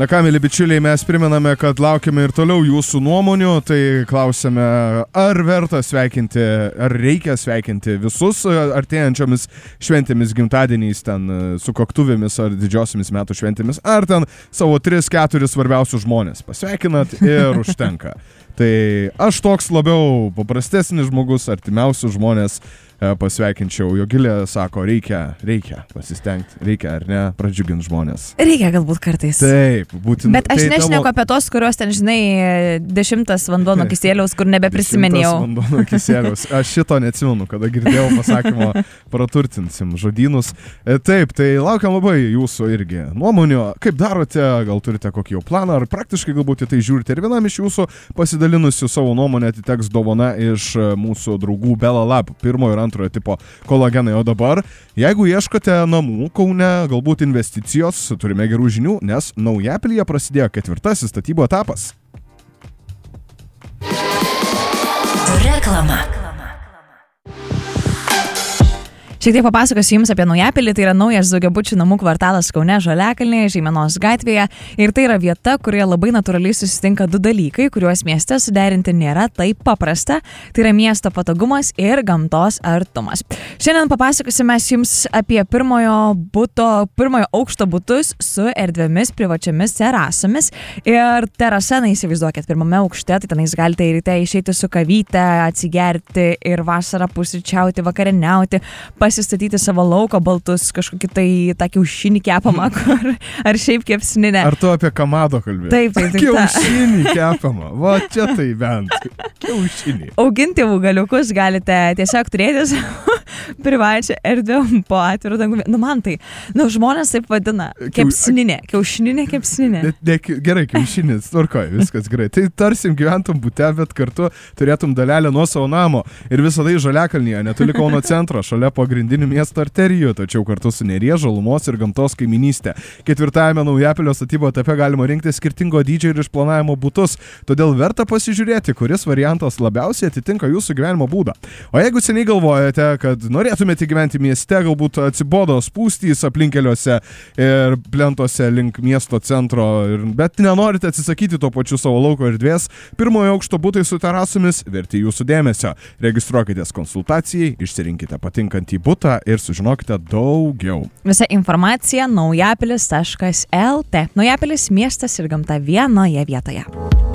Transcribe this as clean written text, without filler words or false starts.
Na ką, mėly bičiuliai, mes primename, kad laukiame ir toliau jūsų nuomonių, tai klausime, ar verta sveikinti, ar reikia sveikinti visus artėjančiomis šventėmis, gimtadieniais, ten sukaktuvėmis ar didžiosiomis metų šventėmis, ar ten savo 3-4 svarbiausius žmonės pasveikinat ir užtenka. Tai aš toks labiau paprastesnis žmogus, artimiausius žmonės pasveikinčiau. Jogilė sako, reikia pasistengti, reikia ar ne, pradžiuginti žmonės. Reikia galbūt kartais. Taip, būtinai. Bet aš nešneku apie tos, kurios ten, žinai, 10 vanduo nuo kisieliaus, kur nebeprisiminėjau. 10 vanduo nuo kisieliaus. Aš šito neatsimenu, kada girdėjau pasakymo, praturtinsim žodynus. Taip, tai laukiam labai jūsų irgi nuomonių. Kaip darote, gal turite kokį jau planą, ar praktiškai galbūt į tai žiūrite. Ir vienam iš jūsų pasidalinusių savo nuomonę atiteks dovana iš mūsų draugų Bella Lab, pirmojo ir antrojo tipo kolagenai. O dabar, jeigu ieškote namų Kaune, galbūt investicijos, turime gerų žinių, nes Naujapilyje prasidėjo 4. statybų etapas. Reklama. Šiek tiek papasakosiu Jums apie Naujapilį, tai yra naujas daugiabučių namų kvartalas Kaune, Žaliakalnyje, Žeimenos gatvėje ir tai yra vieta, kurioje labai natūraliai susitinka du dalykai, kuriuos mieste suderinti nėra taip paprasta, tai yra miesto patogumas ir gamtos artumas. Šiandien papasakosime Jums apie pirmojo aukšto butus su erdvėmis privačiomis terasomis ir terasa, na įsivaizduokit, pirmame aukšte, tai tenais galite į ryte išeiti su kavyte, atsigerti ir vasarą pusryčiauti, vakarieniauti, pasistatyti savo lauko baltus, kažkokį tai tą kiaušinį kepamą, ar šiaip kepsninę. Ar tu apie kamado kalbėjai? Taip. Kiaušinį kepamą. Va, čia tai bent. Kiaušinį. Auginti augaliukus galite tiesiog turėti savo privačią erdvę po atvirų dangumi. Man tai, žmonės taip vadina. Kepsninė. Kiaušininė kepsninė. Gerai, kiaušinis, tvarkoj, viskas gerai. Tai tarsim gyventum bute, bet kartu turėtum dalelę nuo savo namo. Ir visą tai Žaliakalnyje, netoli Kauno centro, šalia pagrindinių miesto arterijų, tačiau kartu su Neries, Žalumos ir gamtos kaiminystė. 4. Naujapilio statybų etape galima rinkti skirtingo dydžio ir išplanavimo butus, todėl verta pasižiūrėti, kuris variantas labiausiai atitinka jūsų gyvenimo būdą. O jeigu seniai galvojate, kad norėtumėte gyventi mieste, galbūt atsibodo spūstys aplinkeliuose ir plentuose link miesto centro, bet nenorite atsisakyti to pačiu savo lauko erdvės, pirmojo aukšto butai su terasomis verti jūsų dėmesio. Registruokitės konsultacijai, išsirinkite patinkantį butą ir sužinokite daugiau. Visa informacija naujapilis.lt. Naujapilis, miestas ir gamta vienoje vietoje.